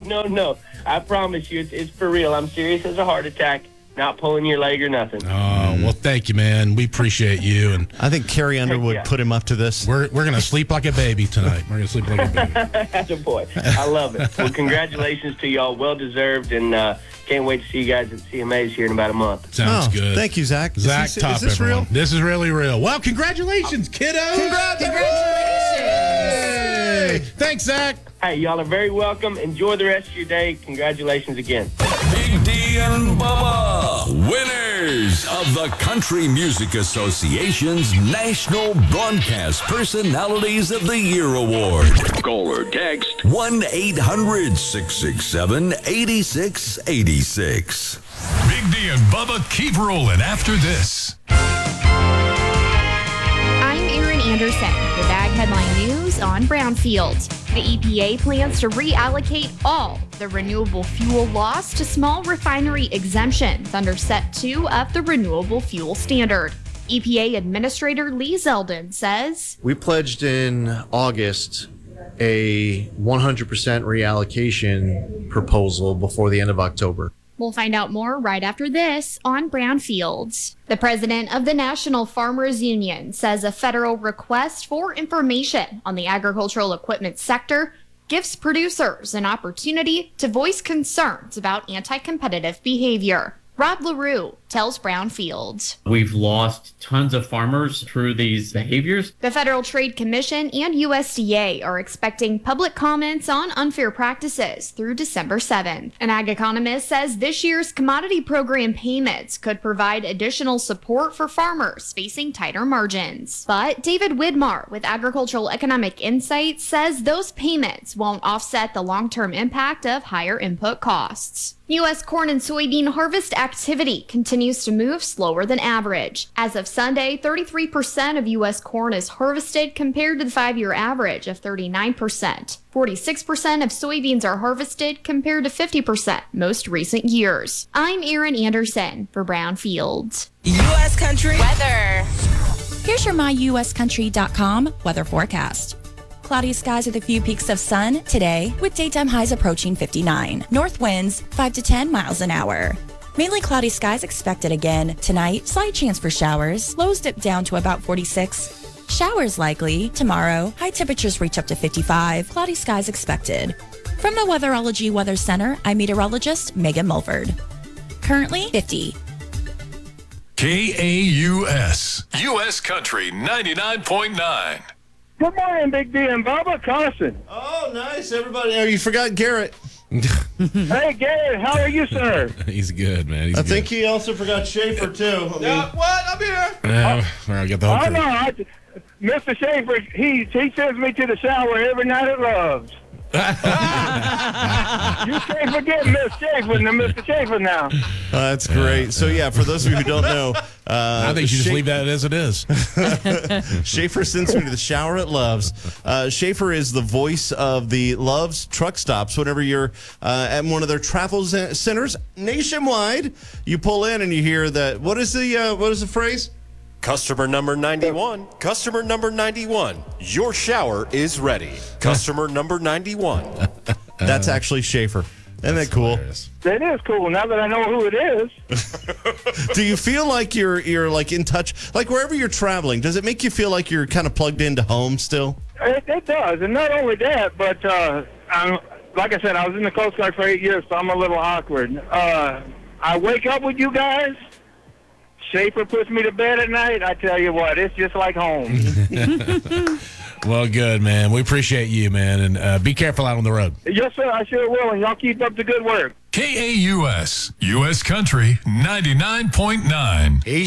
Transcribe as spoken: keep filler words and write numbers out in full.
no, no. I promise you, it's, it's for real. I'm serious as a heart attack. Not pulling your leg or nothing. Oh, well, thank you, man. We appreciate you. And I think Carrie Underwood yeah. put him up to this. We're we're going to sleep like a baby tonight. We're going to sleep like a baby. That's a boy. I love it. Well, congratulations to y'all. Well-deserved, and uh, can't wait to see you guys at C M A's here in about a month. Sounds oh, good. Thank you, Zach. Zach, is, he, top is this everyone. real? This is really real. Well, congratulations, kiddos. Congratulations. Hey. Thanks, Zach. Hey, y'all are very welcome. Enjoy the rest of your day. Congratulations again. Big D and Bubba, winners of the Country Music Association's National Broadcast Personalities of the Year Award. Call or text one eight hundred six six seven eight six eight six. Big D and Bubba keep rolling after this. I'm Erin Anderson with Ag Headline News on Brownfield. The E P A plans to reallocate all the renewable fuel loss to small refinery exemptions under Set two of the Renewable Fuel Standard. E P A Administrator Lee Zeldin says, We pledged in August a one hundred percent reallocation proposal before the end of October. We'll find out more right after this on Brownfields. The president of the National Farmers Union says a federal request for information on the agricultural equipment sector gives producers an opportunity to voice concerns about anti-competitive behavior. Rod LaRue tells Brownfield. We've lost tons of farmers through these behaviors. The Federal Trade Commission and U S D A are expecting public comments on unfair practices through December seventh. An ag economist says this year's commodity program payments could provide additional support for farmers facing tighter margins. But David Widmar with Agricultural Economic Insights says those payments won't offset the long-term impact of higher input costs. U S corn and soybean harvest activity continues to move slower than average. As of Sunday, thirty-three percent of U S corn is harvested compared to the five-year average of thirty-nine percent. forty-six percent of soybeans are harvested compared to fifty percent most recent years. I'm Erin Anderson for Brownfield. U S Country weather. Here's your my U S country dot com weather forecast. Cloudy skies with a few peaks of sun today, with daytime highs approaching fifty-nine. North winds five to ten miles an hour. Mainly cloudy skies expected again tonight. Slight chance for showers. Lows dip down to about forty-six. Showers likely tomorrow. High temperatures reach up to fifty-five. Cloudy skies expected. From the Weatherology Weather Center, I'm meteorologist Megan Mulford. Currently fifty. K A U S, U S Country ninety-nine point nine. Good morning, Big D and Bubba. Carson. Oh, nice, everybody. Oh, you forgot Garrett. Hey, Garrett, how are you, sir? He's good, man. He's I good. think he also forgot Schaefer, too. I mean, Yeah, what? I'm here. Yeah, well, I got the whole Oh, crew. no. I, Mister Schaefer, he, he sends me to the shower every night at Love's. You can't forget Miss Schaefer and Mister Schaefer now. Uh, that's great. So, yeah, for those of you who don't know, uh, I think you should just Schaefer- leave that as it is. Schaefer sends me to the shower at Love's. Uh, Schaefer is the voice of the Love's truck stops. Whenever you're uh, at one of their travel z- centers nationwide, you pull in and you hear that. What is the uh, what is the phrase? Customer number ninety-one. Customer number ninety-one. Your shower is ready. Customer number ninety-one. That's actually Schaefer. Isn't that cool? Hilarious. That is cool. Now that I know who it is. Do you feel like you're you're like in touch, like wherever you're traveling? Does it make you feel like you're kind of plugged into home still? It, it does. And not only that, but uh, I'm, like I said, I was in the Coast Guard for eight years, so I'm a little awkward. Uh, I wake up with you guys. Schaefer puts me to bed at night. I tell you what, it's just like home. Well, good, man. We appreciate you, man. And uh, be careful out on the road. Yes, sir, I sure will. And y'all keep up the good work. K A U S, U S Country ninety-nine point nine.